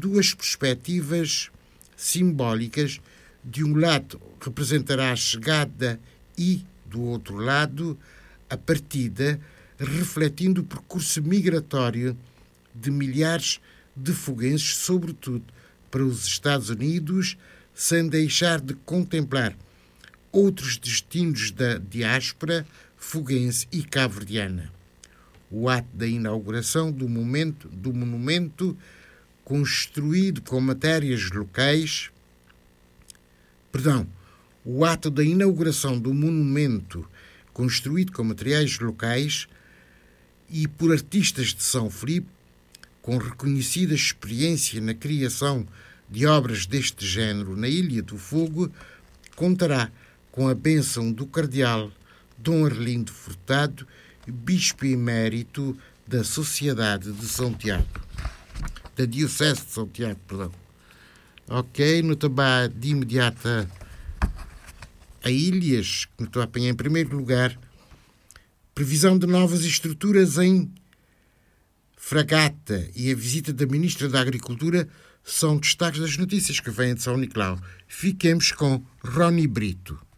duas perspectivas simbólicas. De um lado representará a chegada e, do outro lado, a partida, refletindo o percurso migratório de milhares de foguenses, sobretudo para os Estados Unidos, sem deixar de contemplar outros destinos da diáspora foguense e cabo-verdiana. O ato da inauguração do monumento, construído com matérias locais, o ato da inauguração do monumento construído com materiais locais e por artistas de São Filipe, com reconhecida experiência na criação de obras deste género na Ilha do Fogo, contará com a bênção do cardeal Dom Arlindo Furtado, bispo emérito da Sociedade de São Tiago, da Diocese de São Tiago, Ok, no trabalho de imediata a Ilhas, que estou a apanhar em primeiro lugar, previsão de novas estruturas em Fragata e a visita da Ministra da Agricultura são destaques das notícias que vêm de São Nicolau. Fiquemos com Rony Brito.